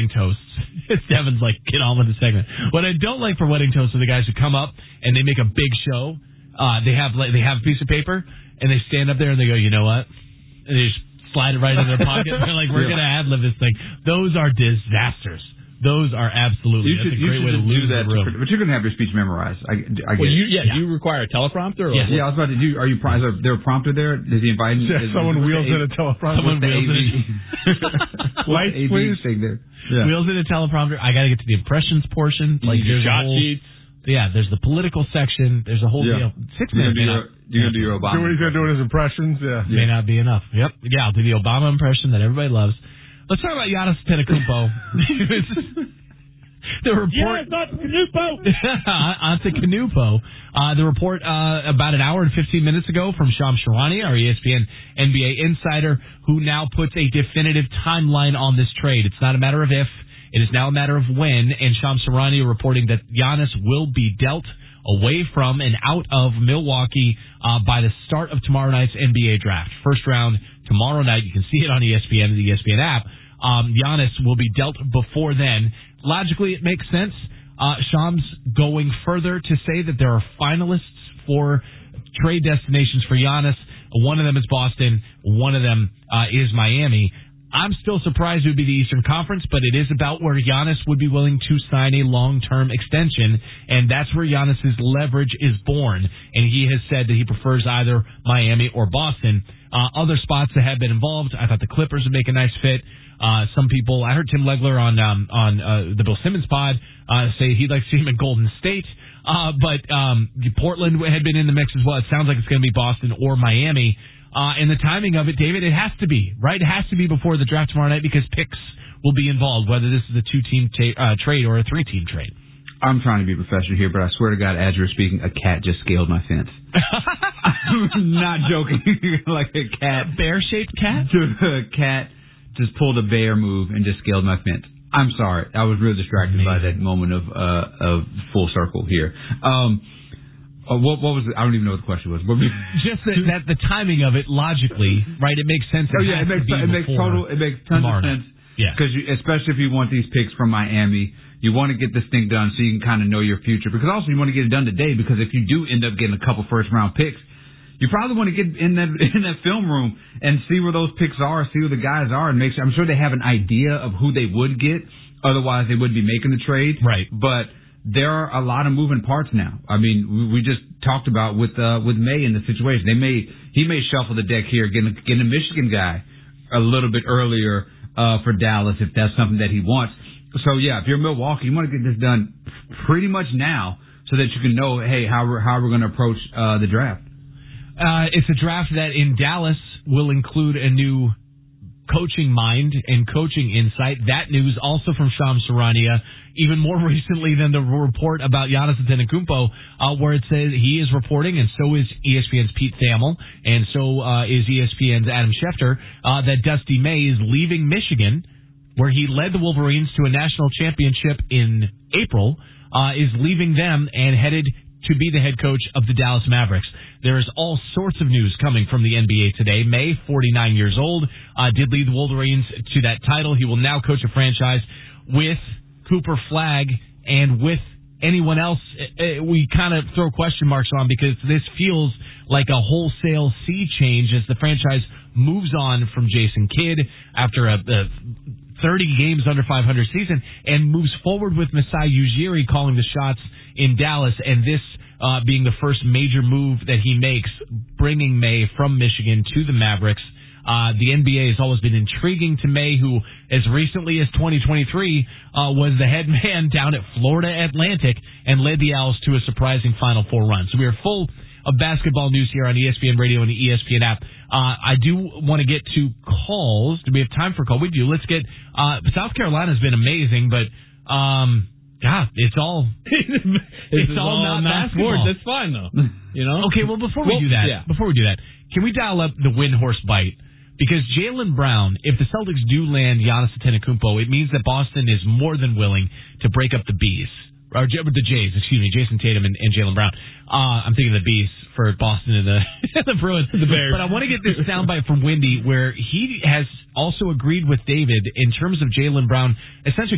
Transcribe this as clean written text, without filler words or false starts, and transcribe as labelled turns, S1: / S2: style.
S1: wedding toasts. Devin's like, get on with the segment. What I don't like for wedding toasts are the guys who come up and they make a big show. They have a piece of paper and they stand up there and they go, you know what? And they just slide it right into their pocket. They're like, we're going to ad-lib this thing. Those are disasters. Those are absolutely. That's a great way to lose the room.
S2: But you're going to have your speech memorized. I get
S3: you require a teleprompter?
S2: Yeah, I was about to do. Are you? Is there a prompter there? Does he invite?
S4: Someone wheels in a teleprompter.
S1: Someone wheels in
S4: lights, please.
S1: Wheels in a teleprompter. I got to get to the impressions portion. Like there's
S3: shot sheets.
S1: Yeah, there's the political section. There's a whole deal. 6 minutes.
S2: You're going to do your Obama.
S4: He's going to do his impressions. Yeah,
S1: may not be enough. Yep. Yeah, I'll do the Obama impression that everybody loves. Let's talk about Giannis Antetokounmpo. The report.
S3: Yes, on to Canupo.
S1: On to Canupo. The report about an hour and 15 minutes ago from Shams Charania, our ESPN NBA insider, who now puts a definitive timeline on this trade. It's not a matter of if. It is now a matter of when. And Shams Charania reporting that Giannis will be dealt away from and out of Milwaukee by the start of tomorrow night's NBA draft. First round tomorrow night. You can see it on ESPN and the ESPN app. Giannis will be dealt before then. Logically, it makes sense. Shams going further to say that there are finalists for trade destinations for Giannis. One of them is Boston. One of them is Miami. I'm still surprised it would be the Eastern Conference, but it is about where Giannis would be willing to sign a long-term extension, and that's where Giannis's leverage is born. And he has said that he prefers either Miami or Boston. Other spots that have been involved, I thought the Clippers would make a nice fit. Some people, I heard Tim Legler on the Bill Simmons pod say he'd like to see him in Golden State. But Portland had been in the mix as well. It sounds like it's going to be Boston or Miami. And the timing of it, David, it has to be, right? It has to be before the draft tomorrow night because picks will be involved, whether this is a 2-team trade or a 3-team trade.
S2: I'm trying to be a professional here, but I swear to God, as you're speaking, a cat just scaled my fence. I'm not joking. Like a cat.
S1: A bear-shaped cat?
S2: A cat just pulled a bear move and just scaled my fence. I'm sorry. I was real distracted by that moment of full circle here. What was it? I don't even know what the question was.
S1: Just that the timing of it, logically, right? It makes sense.
S2: It makes tons of sense.
S1: Yeah.
S2: Because especially if you want these picks from Miami, you want to get this thing done so you can kind of know your future. Because also you want to get it done today. Because if you do end up getting a couple first round picks, you probably want to get in that film room and see where those picks are, see who the guys are, and make sure. I'm sure they have an idea of who they would get. Otherwise, they wouldn't be making the trade.
S1: Right.
S2: But there are a lot of moving parts now. I mean, we just talked about with May in the situation. He may shuffle the deck here, getting a Michigan guy a little bit earlier for Dallas if that's something that he wants. So yeah, if you're Milwaukee, you want to get this done pretty much now so that you can know, hey, how we're going to approach the draft.
S1: It's a draft that in Dallas will include a new coaching mind and coaching insight. That news also from Shams Charania, even more recently than the report about Giannis Antetokounmpo, where it says he is reporting, and so is ESPN's Pete Thamel, and so is ESPN's Adam Schefter, that Dusty May is leaving Michigan, where he led the Wolverines to a national championship in April, is leaving them and headed to be the head coach of the Dallas Mavericks. There is all sorts of news coming from the NBA today. May, 49 years old, did lead the Wolverines to that title. He will now coach a franchise with Cooper Flagg and with anyone else. We kind of throw question marks on because this feels like a wholesale sea change as the franchise moves on from Jason Kidd after a 30 games under 500 season and moves forward with Masai Ujiri calling the shots in Dallas, and this being the first major move that he makes, bringing May from Michigan to the Mavericks. The NBA has always been intriguing to May, who as recently as 2023 was the head man down at Florida Atlantic and led the Owls to a surprising Final Four run. So we are full of basketball news here on ESPN Radio and the ESPN app. I do want to get to calls. Do we have time for call? We do. Let's get South Carolina's been amazing, but God, it's all not basketball.
S3: That's fine though. You know.
S1: Okay. Well, before we do that, can we dial up the Windhorse bite? Because Jaylen Brown, if the Celtics do land Giannis Antetokounmpo, it means that Boston is more than willing to break up the Bees. Or the Jays, excuse me, Jason Tatum and Jaylen Brown. I'm thinking of the Bees for Boston and the Bruins.
S3: The Bears.
S1: But I want to get this soundbite from Windy where he has also agreed with David in terms of Jaylen Brown essentially